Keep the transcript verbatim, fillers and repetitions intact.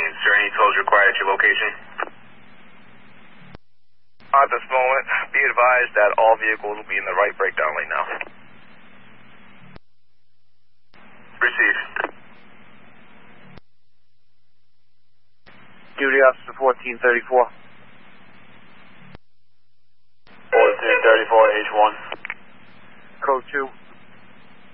Is there any tolls required at your location? At this moment, be advised that all vehicles will be in the right breakdown lane now. Received. Duty Officer fourteen thirty-four. fourteen thirty-four, H one. Code two.